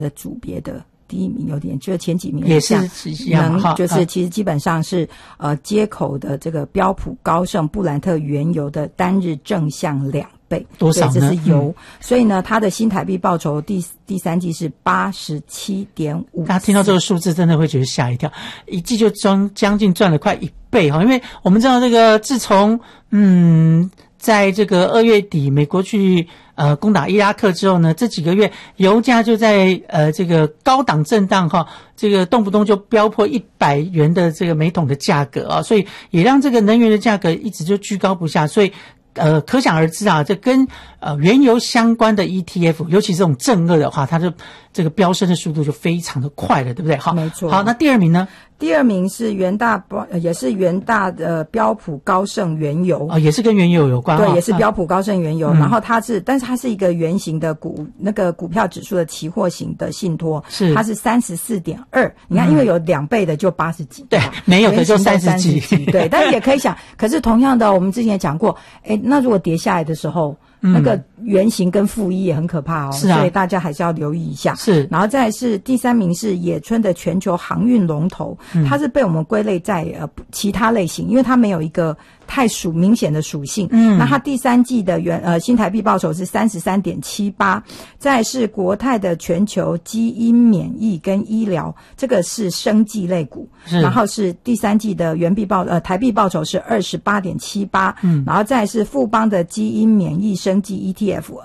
的组别的第一名有点，就是前几名也是一样哈， 就是其实基本上是街口的这个标普高盛布兰特原油的单日正向2倍， 多少呢？ 这是油，所以呢，它的新台币报酬第三季是87.5。 大家听到这个数字真的会觉得吓一跳，一季就将近赚了快1倍哈，因为我们知道这个自从在这个2月底美国去攻打伊拉克之后呢，这几个月油价就在这个高档震荡哈，这个动不动就飙破100元的这个每桶的价格啊，所以也让这个能源的价格一直就居高不下，所以可想而知啊，这跟原油相关的 ETF， 尤其这种正二的话，它的这个飙升的速度就非常的快了，对不对？好， 没错。 好，那第二名呢？ 第二名是也是元大的标普高盛原油也是跟原油有关， 对，也是标普高盛原油。然后但是它是一个圆形的股票指数的期货型的信托， 是它是34.2。你看，因为有2倍的就80几， 对，没有的就30几， 对。但是也可以想，可是同样的，我们之前也讲过，那如果跌下来的时候。那个圆形跟负一也很可怕哦， 是啊， 所以大家还是要留意一下。 是， 然后再来是第3名是野村的全球航运龙头，它是被我们归类在其他类型，因为它没有一个太明显的属性。那它第3季的新台币报酬是33.78，再来是国泰的全球基因免疫跟医疗，这个是生技类股，然后是第3季的台币报酬是28.78，然后再来是富邦的基因免疫生技 ETF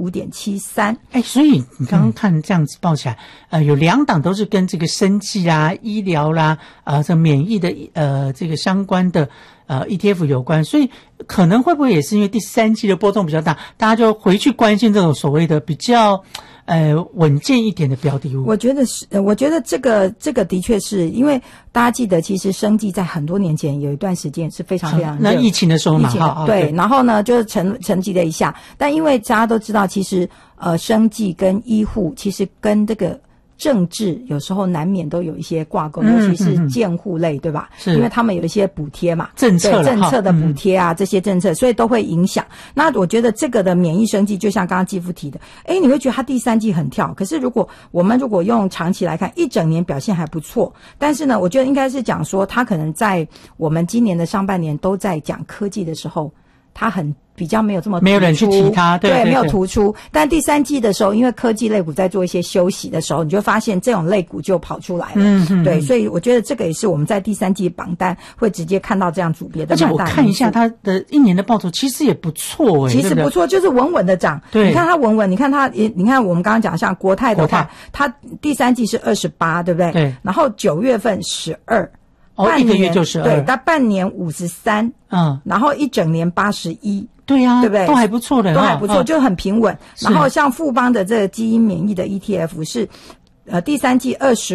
25.73。 所以你刚刚看这样子报起来，有2档都是跟这个生技啦、医疗啦、这免疫的这个相关的ETF 有关，所以可能会不会也是因为第3季的波动比较大，大家就回去关心这种所谓的比较稳健一点的标的物？ 我觉得这个的确是因为大家记得，其实生技在很多年前有一段时间是非常非常那疫情的时候嘛， 对，然后呢就沉寂了一下，但因为大家都知道，其实生技跟医护其实跟这个政治有时候难免都有一些挂钩，尤其是健护类，对吧？ 是， 因为他们有一些补贴嘛， 政策的补贴啊，这些政策，所以都会影响。那我觉得这个的免疫生技，就像刚刚继父提的，你会觉得它第3季很跳，可是我们如果用长期来看，一整年表现还不错。但是呢，我觉得应该是讲说，它可能在我们今年的上半年都在讲科技的时候，它比较没有这么突出， 没有人去提它，对， 没有突出。但第3季的时候，因为科技类股在做一些休息的时候，你就发现这种类股就跑出来了。对，所以我觉得这个也是我们在第3季榜单会直接看到这样组别的。 而且我看一下它的1年的报酬，其实也不错其实不错，就是稳稳的涨。 对， 你看它稳稳，你看我们刚刚讲像国泰的话，它第3季是28，对不对？ 对。 然后9月份12。 1个月就12， 对，它半年53，然后一整年81， 对啊， 对不对？ 都还不错的， 都还不错，就很平稳。然后像富邦的这个基因免疫的 ETF 是，第3季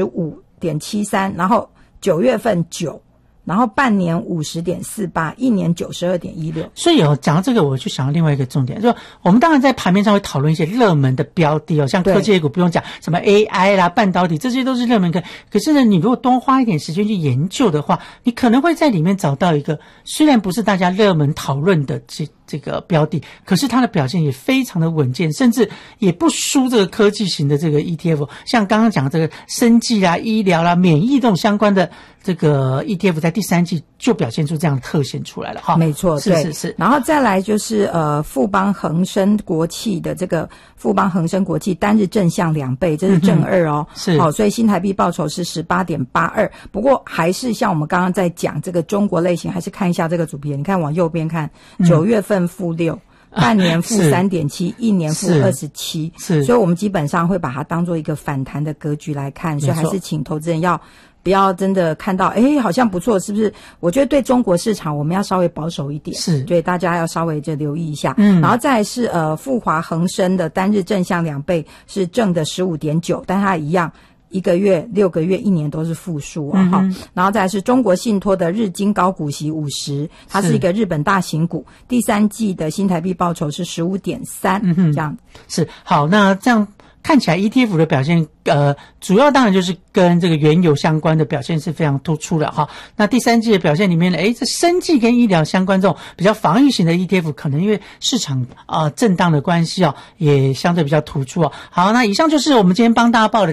25.73，然后9月份9。然后半年50.48，一年92.16。 所以讲到这个，我就想到另外一个重点，就是我们当然在盘面上会讨论一些热门的标的像科技类股不用讲，什么 AI 啦、半导体，这些都是热门可是呢，你如果多花一点时间去研究的话，你可能会在里面找到一个虽然不是大家热门讨论的这个标的，可是它的表现也非常的稳健，甚至也不输这个科技型的这个 ETF。像刚刚讲的这个生技啦、医疗啦、免疫这种相关的这个 ETF， 在第3季就表现出这样的特性出来了哈。 没错， 是。 然后再来就是富邦恒生国际的这个富邦恒生国际单日正向2倍，这是正2哦。 是。 所以新台币报酬是18.82。不过还是像我们刚刚在讲这个中国类型，还是看一下这个组别。你看往右边看，9月份-6。半年-3.7，一年-27， 是， 所以我们基本上会把它当做一个反弹的格局来看，所以还是请投资人不要真的看到好像不错，是不是？我觉得对中国市场我们要稍微保守一点， 是， 所以大家要稍微就留意一下。然后再来是富华恒生的单日正向2倍是正的15.9，但它一样1个月、6个月、1年都是负数然后再来是中国信托的日经高股息50，它是一个日本大型股，第3季的新台币报酬是15.3，这样是。好，那这样看起来 ETF 的表现主要当然就是跟这个原油相关的表现是非常突出的哈。那第三季的表现里面呢，这生技跟医疗相关这种比较防御型的 ETF 可能因为市场震荡的关系也相对比较突出好，那以上就是我们今天帮大家报的